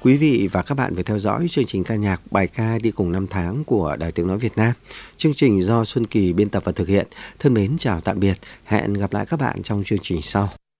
Quý vị và các bạn vừa theo dõi chương trình ca nhạc bài ca đi cùng năm tháng của Đài Tiếng Nói Việt Nam. Chương trình do Xuân Kỳ biên tập và thực hiện. Thân mến chào tạm biệt. Hẹn gặp lại các bạn trong chương trình sau.